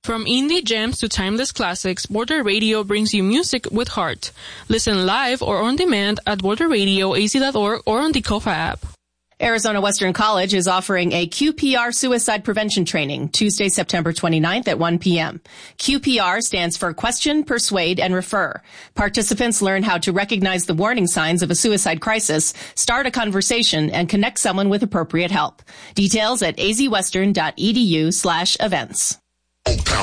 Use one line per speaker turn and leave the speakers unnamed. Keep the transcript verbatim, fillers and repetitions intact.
From indie gems to timeless classics, Border Radio brings you music with heart. Listen live or on demand at border radio a z dot org or on the Kofa app.
Arizona Western College is offering a Q P R suicide prevention training Tuesday, September twenty-ninth at one p.m. Q P R stands for Question, Persuade, and Refer. Participants learn how to recognize the warning signs of a suicide crisis, start a conversation, and connect someone with appropriate help. Details at azwestern dot e d u slash events.
Oaktown